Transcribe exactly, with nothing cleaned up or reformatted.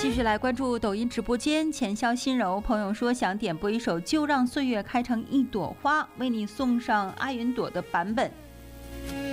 继续来关注抖音直播间，浅笑心柔朋友说想点播一首《就让岁月开成一朵花》，为你送上阿云朵的版本。